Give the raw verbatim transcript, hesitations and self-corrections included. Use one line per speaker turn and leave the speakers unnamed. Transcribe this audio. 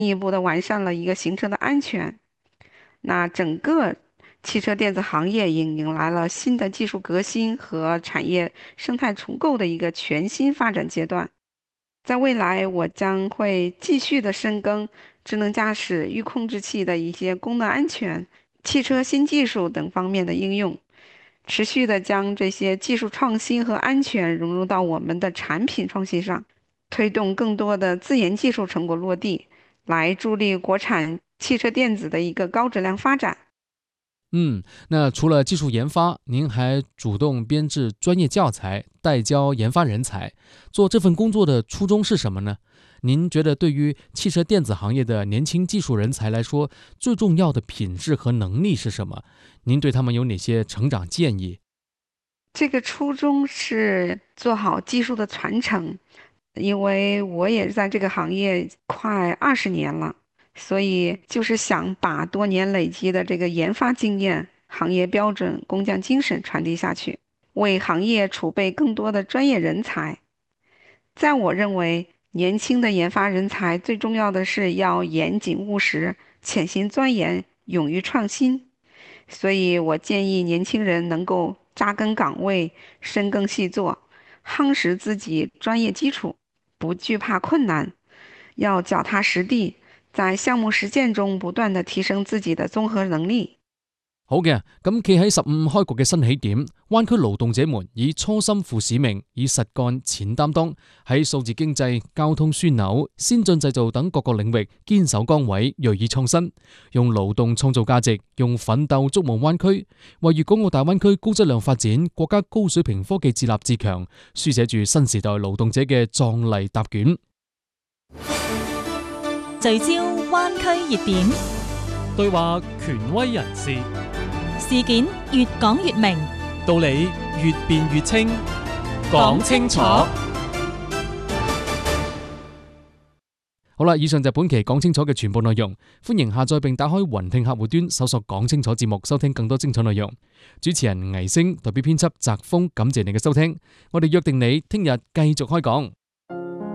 进一步的完善了一个行车的安全。那整个汽车电子行业迎迎来了新的技术革新和产业生态重构的一个全新发展阶段。在未来，我将会继续的深耕智能驾驶、预控制器的一些功能安全、汽车新技术等方面的应用，持续的将这些技术创新和安全融入到我们的产品创新上，推动更多的自研技术成果落地，来助力国产汽车电子的一个高质量发展。
嗯，那除了技术研发，您还主动编制专业教材，带教研发人才。做这份工作的初衷是什么呢？您觉得对于汽车电子行业的年轻技术人才来说，最重要的品质和能力是什么？您对他们有哪些成长建议？
这个初衷是做好技术的传承，因为我也在这个行业快二十年了，所以就是想把多年累积的这个研发经验、行业标准、工匠精神传递下去，为行业储备更多的专业人才。在我认为，年轻的研发人才最重要的是要严谨务实、潜心钻研、勇于创新。所以我建议年轻人能够扎根岗位，深耕细作，夯实自己专业基础，不惧怕困難，要腳踏實地，在項目實踐中不斷地提升自己的綜合能力。
好嘅，咁企喺十五開局嘅新起點，灣區勞動者們以初心負使命，以實幹淺擔當，喺數字經濟、交通樞紐、先進製造等各個領域堅守崗位，鋭意創新，用勞動創造價值，用奮鬥築夢灣區，為粵港澳大灣區高質量發展、國家高水平科技自立自強，書寫住新時代勞動者嘅壯麗答卷。
聚焦灣區熱點，
對話權威人士，
事件越講越明，
道理越辯越清，講清楚。
好啦，以上就係本期講清楚嘅全部內容。歡迎下載並打開雲聽客戶端，搜索講清楚節目，收聽更多精彩內容。主持人倪星代表編輯澤峰，感謝你嘅收聽。我哋約定你聽日繼續開講。